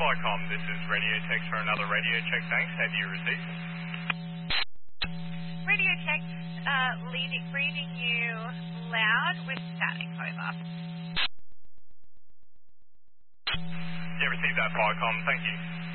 Flycom, this is radio text for another radio check. Thanks. Have you received? Radio text, reading you loud with static, over. Yeah, received that Flycom. Thank you.